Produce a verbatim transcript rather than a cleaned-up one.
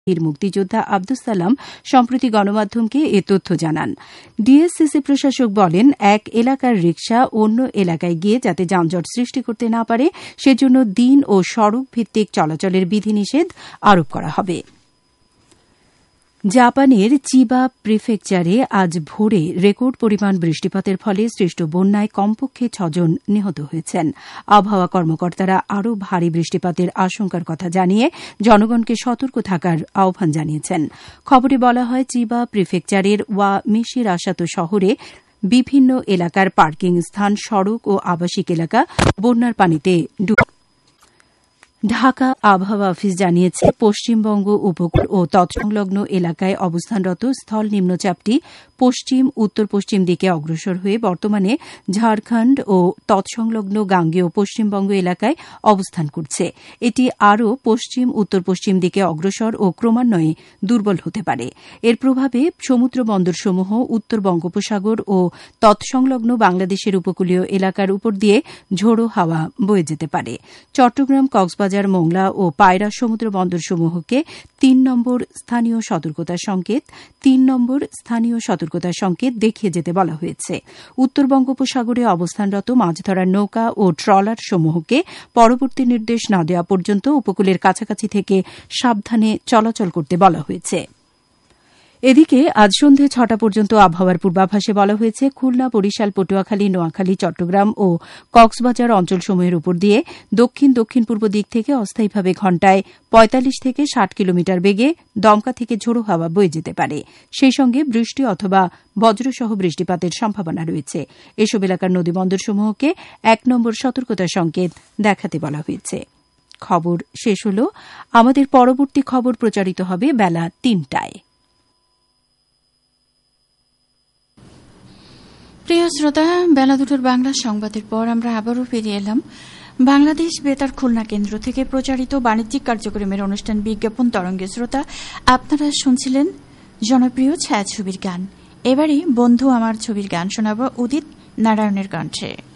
বীর মুক্তিযোদ্ধা আব্দুস সালাম সম্প্রতি গণমাধ্যমকে এ তথ্য জানান। ডিএসসিসি প্রশাসক বলেন, এক এলাকার রিকশা অন্য এলাকায় গিয়ে যাতে যানজট সৃষ্টি করতে না পারে সেজন্য দিন ও সড়ক ভিত্তিক চলাচলের বিধিনিষেধ আরোপ করা হবে। জাপানের চিবা প্রিফেকচারে আজ ভোরে রেকর্ড পরিমাণ বৃষ্টিপাতের ফলে সৃষ্ট বন্যায় কমপক্ষে ছজন নিহত হয়েছেন। আবহাওয়া কর্মকর্তারা আরও ভারী বৃষ্টিপাতের আশঙ্কার কথা জানিয়ে জনগণকে সতর্ক থাকার আহ্বান জানিয়েছেন। খবরে বলা হয়, চিবা প্রিফেকচারের ওয়া মিশিরাসাতো শহরে বিভিন্ন এলাকার পার্কিং স্থান, সড়ক ও আবাসিক এলাকা বন্যার পানিতে ডুবে। ঢাকা আবহাওয়া অফিস জানিয়েছে, পশ্চিমবঙ্গ উপকূল ও তৎসংলগ্ন এলাকায় অবস্থানরত স্থল নিম্নচাপটি পশ্চিম উত্তর পশ্চিম দিকে অগ্রসর হয়ে বর্তমানে ঝাড়খণ্ড ও তৎসংলগ্ন গাঙ্গেয় পশ্চিমবঙ্গ এলাকায় অবস্থান করছে। এটি আরও পশ্চিম উত্তর পশ্চিম দিকে অগ্রসর ও ক্রমান্বয়ে দুর্বল হতে পারে। এর প্রভাবে সমুদ্র বন্দরসমূহ, উত্তর বঙ্গোপসাগর ও তৎসংলগ্ন বাংলাদেশের উপকূলীয় এলাকার উপর দিয়ে ঝোড়ো হাওয়া বয়ে যেতে পারে। চট্টগ্রাম, কক্সবাজার, মোংলা ও পায়রা সমুদ্র বন্দরসমূহকে তিন নম্বর স্থানীয় সতর্কতা সংকেত তিন নম্বর স্থানীয় সতর্কতা সংকেত দেখিয়ে যেতে বলা হয়েছে। উত্তর বঙ্গোপসাগরে অবস্থানরত মাছ ধরার নৌকা ও ট্রলার সমূহকে পরবর্তী নির্দেশ না দেওয়া পর্যন্ত উপকূলের কাছাকাছি থেকে সাবধানে চলাচল করতে বলা হয়েছে। এদিকে আজ সন্ধ্যে ছটা পর্যন্ত আবহাওয়ার পূর্বাভাসে বলা হয়েছে, খুলনা, বরিশাল, পটুয়াখালী, নোয়াখালী, চট্টগ্রাম ও কক্সবাজার অঞ্চলসমূহের উপর দিয়ে দক্ষিণ দক্ষিণ পূর্ব দিক থেকে অস্থায়ীভাবে ঘণ্টায় পঁয়তাল্লিশ থেকে ষাট কিলোমিটার বেগে দমকা থেকে ঝোড়ো হাওয়া বয়ে যেতে পারে। সেই সঙ্গে বৃষ্টি অথবা বজ্রসহ বৃষ্টিপাতের সম্ভাবনা রয়েছে। এসব এলাকার নদীবন্দরসমূহকে এক নম্বর সতর্কতা সংকেত দেখাতে বলা হয়েছে। খবর শেষ হল। আমাদের পরবর্তী খবর প্রচারিত হবে বেলা তিনটায়। প্রিয় শ্রোতা, বেলা দুটোর বাংলা সংবাদের পর আমরা আবারও ফিরে এলাম বাংলাদেশ বেতার খুলনা কেন্দ্র থেকে প্রচারিত বাণিজ্যিক কার্যক্রমের অনুষ্ঠান বিজ্ঞাপন তরঙ্গে। শ্রোতা, আপনারা শুনছিলেন জনপ্রিয় ছায়াছবির গান। এবারই বন্ধু আমার ছবির গান শোনাব উদিত নারায়ণের কণ্ঠে।